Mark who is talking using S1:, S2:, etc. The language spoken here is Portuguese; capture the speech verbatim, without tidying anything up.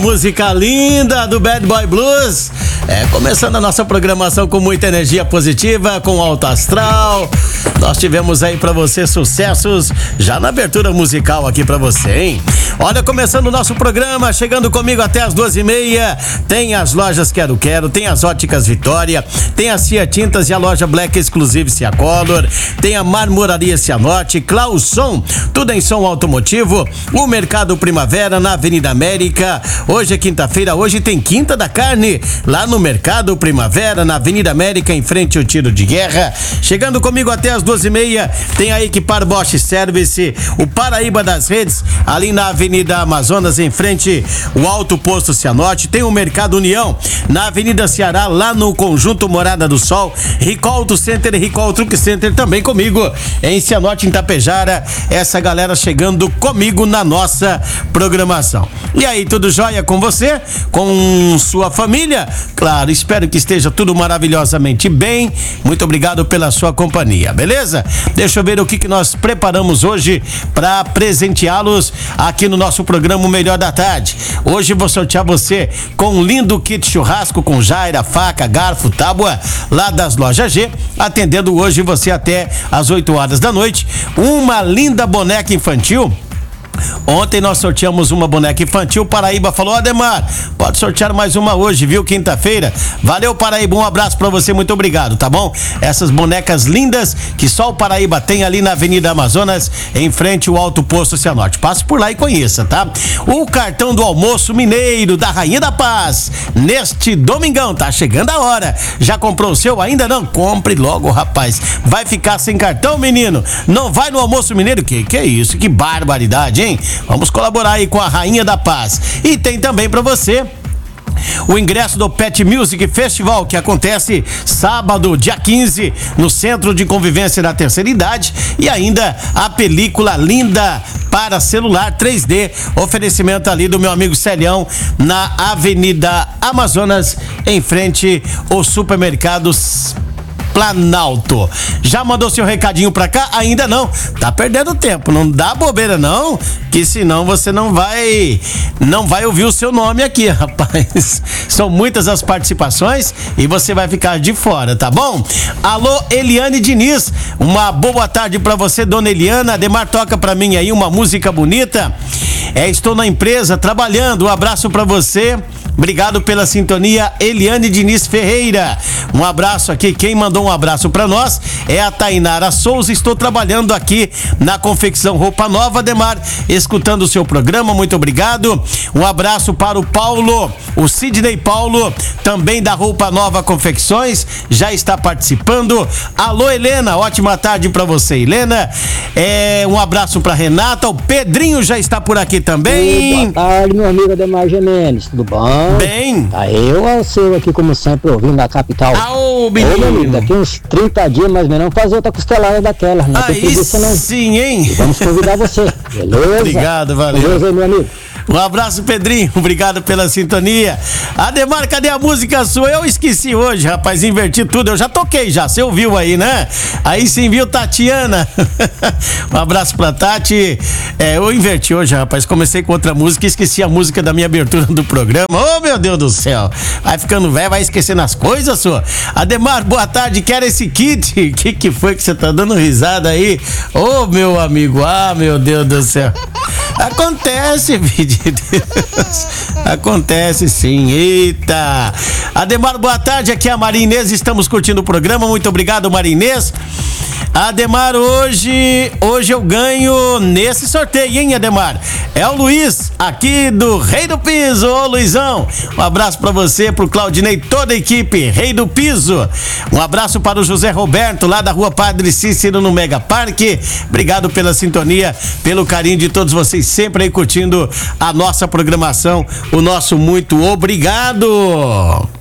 S1: Música linda do Bad Boy Blues. É, começando a nossa programação com muita energia positiva, com alto astral. Nós tivemos aí pra você sucessos já na abertura musical aqui pra você, hein? Olha, começando o nosso programa, chegando comigo até as duas e meia, tem as lojas Quero Quero, tem as óticas Vitória, tem a Cia Tintas e a loja Black Exclusive Cia Color, tem a Marmoraria Cianorte, Clauson, tudo em som automotivo, o Mercado Primavera na Avenida América. Hoje é quinta-feira, hoje tem Quinta da Carne, lá no Mercado Primavera, na Avenida América, em frente ao Tiro de Guerra. Chegando comigo até as duas e meia, tem a Equipar Bosch Service, o Paraíba das Redes, ali na Avenida Amazonas, em frente ao Alto Posto Cianorte. Tem o Mercado União, na Avenida Ceará, lá no Conjunto Morada do Sol. Rico Auto Center e Rico Auto Truck Center também comigo, em Cianorte, em Tapejara. Essa galera chegando comigo na nossa programação. E aí, tudo jóia com você? Com sua família? Claro, espero que esteja tudo maravilhosamente bem. Muito obrigado pela sua companhia, beleza? Deixa eu ver o que, que nós preparamos hoje para presenteá-los aqui no nosso programa O Melhor da Tarde. Hoje vou sortear você com um lindo kit churrasco com jaira, faca, garfo, tábua, lá das lojas G, atendendo hoje você até às oito horas da noite. Uma linda boneca infantil. Ontem nós sorteamos uma boneca infantil. Paraíba falou: Ademar, pode sortear mais uma hoje, viu? Quinta-feira. Valeu, Paraíba, um abraço pra você, muito obrigado, tá bom? Essas bonecas lindas que só o Paraíba tem ali na Avenida Amazonas, em frente ao Alto Posto Cianorte. Passe por lá e conheça, tá? O cartão do almoço mineiro da Rainha da Paz, neste domingão, tá chegando a hora. Já comprou o seu? Ainda não? Compre logo, rapaz. Vai ficar sem cartão, menino? Não vai no almoço mineiro? Que que é isso? Que barbaridade, hein? Vamos colaborar aí com a Rainha da Paz. E tem também pra você o ingresso do Pet Music Festival, que acontece sábado, dia quinze, no Centro de Convivência da Terceira Idade, e ainda a película linda para celular três D, oferecimento ali do meu amigo Celião, na Avenida Amazonas, em frente ao supermercado Planalto. Já mandou seu recadinho pra cá? Ainda não. Tá perdendo tempo, não dá bobeira não, que senão você não vai não vai ouvir o seu nome aqui, rapaz. São muitas as participações e você vai ficar de fora, tá bom? Alô, Eliane Diniz, uma boa tarde pra você, dona Eliana. Ademar, toca pra mim aí uma música bonita. É, estou na empresa trabalhando, um abraço pra você. Obrigado pela sintonia, Eliane Diniz Ferreira. Um abraço aqui, quem mandou um abraço pra nós é a Tainara Souza. Estou trabalhando aqui na confecção Roupa Nova, Ademar, escutando o seu programa, muito obrigado. Um abraço para o Paulo, o Sidney Paulo, também da Roupa Nova Confecções, já está participando. Alô, Helena, ótima tarde pra você, Helena. É, um abraço pra Renata, o Pedrinho já está por aqui também.
S2: Boa tarde, meu amigo Ademar Jimenez, tudo bom?
S1: Bem.
S2: Tá eu ao seu aqui, como sempre, ouvindo na capital.
S1: Aô,
S2: menino. Ô, meu amigo, daqui uns trinta dias, mais ou menos, vamos fazer outra costelada daquela. Não
S1: aí preguiça, não. Sim, hein?
S2: E vamos convidar você, beleza?
S1: Obrigado, valeu.
S2: Beleza, meu amigo.
S1: Um abraço, Pedrinho, obrigado pela sintonia. Ademar, cadê a música sua? Eu esqueci hoje, rapaz, inverti tudo, eu já toquei já, você ouviu aí, né? Aí sim, viu, Tatiana? Um abraço pra Tati. É, eu inverti hoje, rapaz, comecei com outra música e esqueci a música da minha abertura do programa. Oh, meu Deus do céu, vai ficando velho, vai esquecendo as coisas, sua. Ademar, boa tarde, quero esse kit. Que que foi que você tá dando risada aí? Ô, oh, meu amigo, ah, meu Deus do céu. Acontece, filho de Deus. Acontece sim, eita. Ademar, boa tarde, aqui é a Maria Inês, estamos curtindo o programa, muito obrigado, Maria Inês. Ademar, hoje, hoje eu ganho nesse sorteio, hein, Ademar? É o Luiz, aqui do Rei do Piso. Ô, Luizão, um abraço pra você, pro Claudinei, toda a equipe, Rei do Piso. Um abraço para o José Roberto, lá da Rua Padre Cícero, no Mega Parque. Obrigado pela sintonia, pelo carinho de todos vocês, sempre aí curtindo a nossa programação. O nosso muito obrigado.